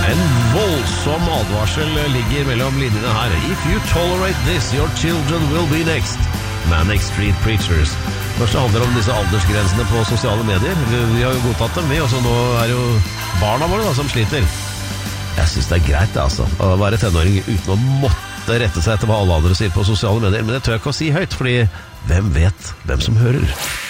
En voldsom advarsel ligger mellom linjene her. If you tolerate this, your children will be next. Manic Street Preachers. Først det handler om disse aldersgrensene på sosiale medier. Vi har jo godtatt dem, og så nå er jo barna våre som sliter. Jeg synes det er greit altså, å være tenåring uten å måtte rette seg etter hva alle andre sier på sosiale medier. Men det tør jeg ikke å si høyt, fordi hvem vet hvem som hører?